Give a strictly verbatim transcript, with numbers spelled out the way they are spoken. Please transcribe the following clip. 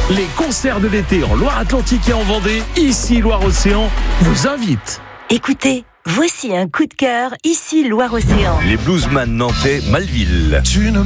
Les concerts de l'été en Loire-Atlantique et en Vendée, ici Loire-Océan, vous invitent. Écoutez, voici un coup de cœur, ici Loire-Océan. Les bluesman nantais Malville. Tu ne